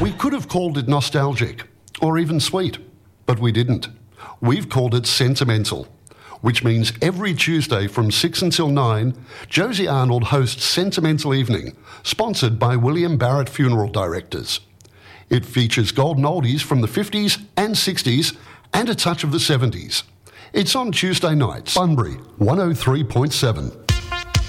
We could have called it nostalgic, or even sweet, but we didn't. We've called it sentimental, which means every Tuesday from 6 until 9, Josie Arnold hosts Sentimental Evening, sponsored by William Barrett Funeral Directors. It features golden oldies from the 50s and 60s and a touch of the 70s. It's on Tuesday nights, Bunbury 103.7.